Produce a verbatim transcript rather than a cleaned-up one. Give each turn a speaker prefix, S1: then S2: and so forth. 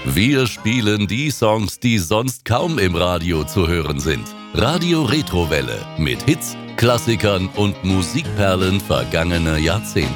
S1: Wir spielen die Songs, die sonst kaum im Radio zu hören sind. Radio Retrowelle mit Hits, Klassikern und Musikperlen vergangener Jahrzehnte.